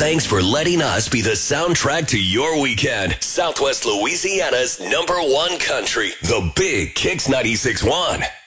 Thanks for letting us be the soundtrack to your weekend. Southwest Louisiana's #1 country. The Big Kicks 96.1.